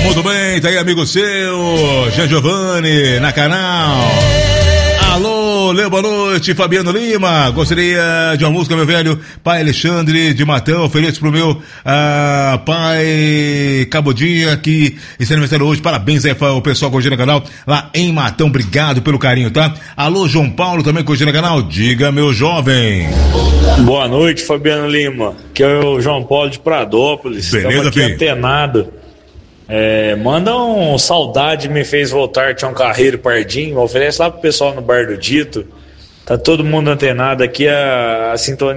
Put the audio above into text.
Muito bem, tá aí amigo seu, Jean Giovanni, na canal. Alô, Leo, boa noite, Fabiano Lima. Gostaria de uma música, meu velho pai Alexandre de Matão. Ofereço pro meu pai Cabodinha, que está aniversário hoje. Parabéns aí o pessoal curtindo o canal lá em Matão. Obrigado pelo carinho, tá? Alô, João Paulo, também curtindo o canal. Diga, meu jovem. Boa noite, Fabiano Lima. Que é o João Paulo de Pradópolis. Beleza, estamos aqui filho? antenado. Manda um saudade, me fez voltar, Tião Carreiro Pardinho. Oferece lá pro pessoal no Bar do Dito. Tá todo mundo antenado aqui, a sintonia